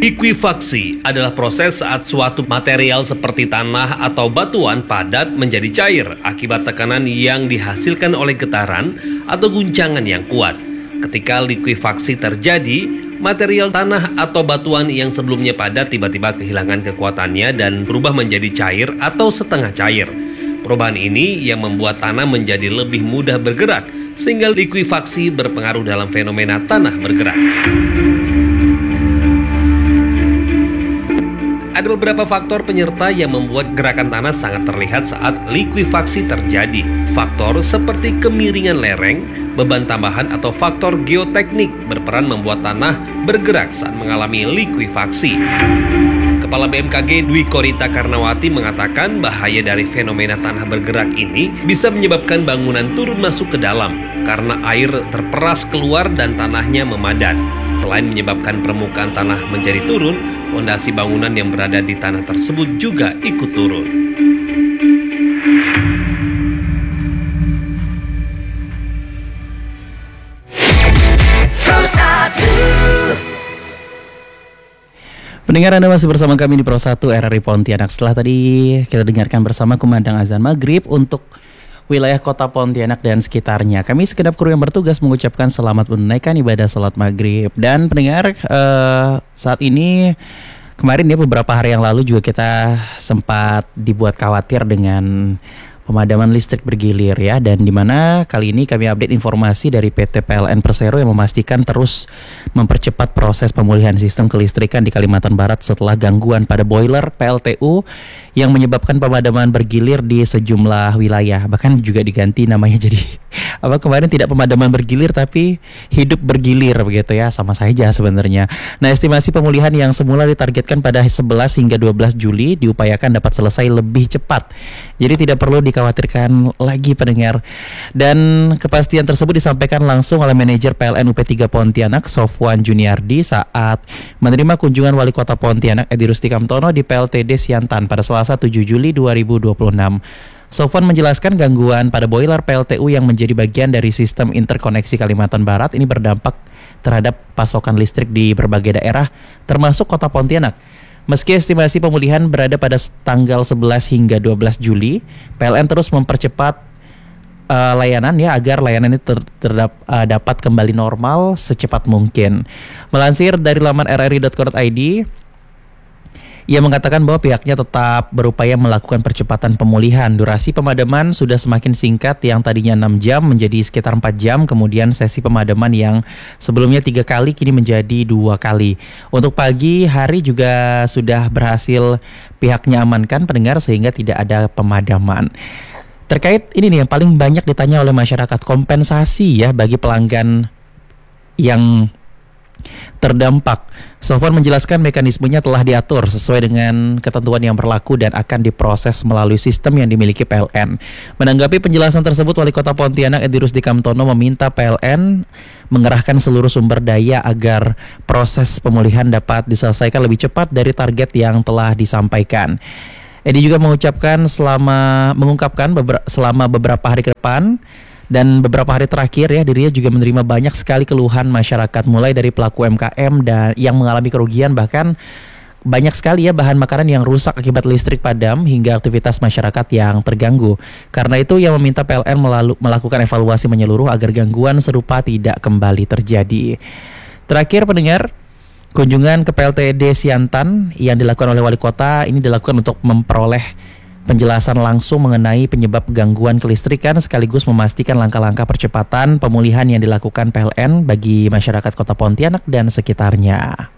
Likuifaksi adalah proses saat suatu material seperti tanah atau batuan padat menjadi cair akibat tekanan yang dihasilkan oleh getaran atau guncangan yang kuat. Ketika likuifaksi terjadi, material tanah atau batuan yang sebelumnya padat tiba-tiba kehilangan kekuatannya dan berubah menjadi cair atau setengah cair. Perubahan ini yang membuat tanah menjadi lebih mudah bergerak, sehingga likuifaksi berpengaruh dalam fenomena tanah bergerak. Ada beberapa faktor penyerta yang membuat gerakan tanah sangat terlihat saat likuifaksi terjadi. Faktor seperti kemiringan lereng, beban tambahan atau faktor geoteknik berperan membuat tanah bergerak saat mengalami likuifaksi. Kepala BMKG Dwi Korita Karnawati mengatakan bahaya dari fenomena tanah bergerak ini bisa menyebabkan bangunan turun masuk ke dalam karena air terperas keluar dan tanahnya memadat. Selain menyebabkan permukaan tanah menjadi turun, fondasi bangunan yang berada di tanah tersebut juga ikut turun. Pendengar, Anda masih bersama kami di Pro 1 RRI Pontianak. Setelah tadi kita dengarkan bersama kumandang azan maghrib untuk wilayah kota Pontianak dan sekitarnya, kami segenap kru yang bertugas mengucapkan selamat menunaikan ibadah salat maghrib. Dan pendengar, saat ini kemarin ya beberapa hari yang lalu juga kita sempat dibuat khawatir dengan pemadaman listrik bergilir ya, dan dimana kali ini kami update informasi dari PT PLN Persero yang memastikan terus mempercepat proses pemulihan sistem kelistrikan di Kalimantan Barat setelah gangguan pada boiler PLTU yang menyebabkan pemadaman bergilir di sejumlah wilayah. Bahkan juga diganti namanya jadi kemarin tidak pemadaman bergilir tapi hidup bergilir begitu ya, sama saja sebenarnya. Nah, estimasi pemulihan yang semula ditargetkan pada 11 hingga 12 Juli diupayakan dapat selesai lebih cepat. Jadi tidak perlu dikhawatirkan lagi pendengar. Dan kepastian tersebut disampaikan langsung oleh manajer PLN UP3 Pontianak Sofwan Juniardi saat menerima kunjungan Wali Kota Pontianak Edi Rustikamtono di PLTD Siantan pada Selasa 7 Juli 2026. Sofwan menjelaskan gangguan pada boiler PLTU yang menjadi bagian dari sistem interkoneksi Kalimantan Barat ini berdampak terhadap pasokan listrik di berbagai daerah termasuk Kota Pontianak. Meski estimasi pemulihan berada pada tanggal 11 hingga 12 Juli, PLN terus mempercepat layanan ya agar layanan ini dapat kembali normal secepat mungkin. Melansir dari laman rri.co.id, ia mengatakan bahwa pihaknya tetap berupaya melakukan percepatan pemulihan. Durasi pemadaman sudah semakin singkat, yang tadinya 6 jam menjadi sekitar 4 jam. Kemudian sesi pemadaman yang sebelumnya 3 kali kini menjadi 2 kali. Untuk pagi hari juga sudah berhasil pihaknya amankan pendengar sehingga tidak ada pemadaman. Terkait ini nih yang paling banyak ditanya oleh masyarakat, kompensasi ya bagi pelanggan yang terdampak. Sofwan menjelaskan mekanismenya telah diatur sesuai dengan ketentuan yang berlaku dan akan diproses melalui sistem yang dimiliki PLN. Menanggapi penjelasan tersebut, Wali Kota Pontianak Edi Rustikamtono meminta PLN mengerahkan seluruh sumber daya agar proses pemulihan dapat diselesaikan lebih cepat dari target yang telah disampaikan. Edi juga mengungkapkan selama beberapa hari ke depan dan beberapa hari terakhir ya, dirinya juga menerima banyak sekali keluhan masyarakat, mulai dari pelaku UMKM dan yang mengalami kerugian, bahkan banyak sekali ya bahan makanan yang rusak akibat listrik padam hingga aktivitas masyarakat yang terganggu. Karena itu ia meminta PLN melakukan evaluasi menyeluruh agar gangguan serupa tidak kembali terjadi. Terakhir pendengar, kunjungan ke PLTD Siantan yang dilakukan oleh Wali Kota ini dilakukan untuk memperoleh penjelasan langsung mengenai penyebab gangguan kelistrikan sekaligus memastikan langkah-langkah percepatan pemulihan yang dilakukan PLN bagi masyarakat Kota Pontianak dan sekitarnya.